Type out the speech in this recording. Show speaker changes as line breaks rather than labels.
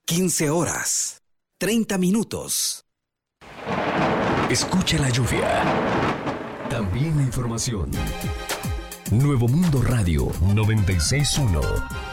15 horas, 30 minutos.
Escucha la lluvia. También la información. Nuevo Mundo Radio 96.1.